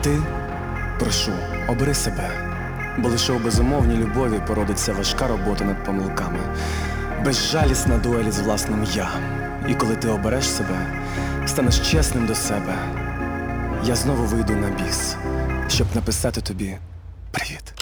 ти, прошу, обери себе, бо лише у безумовній любові породиться важка робота над помилками, безжалісна дуель із власним «я». І коли ти обереш себе, станеш чесним до себе, я знову вийду на біс, щоб написати тобі привіт.